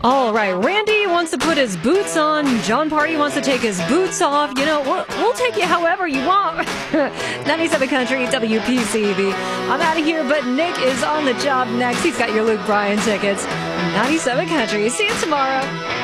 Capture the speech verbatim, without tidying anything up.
All right, Randy wants to put his boots on. John Party wants to take his boots off. You know, we'll, we'll take you however you want. ninety-seven Country, W P C V. I'm out of here, but Nick is on the job next. He's got your Luke Bryan tickets. ninety-seven Country. See you tomorrow.